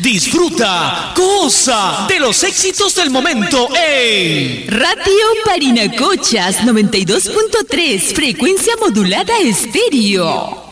Disfruta, goza de los éxitos del momento en Radio Parinacochas 92.3, frecuencia modulada estéreo.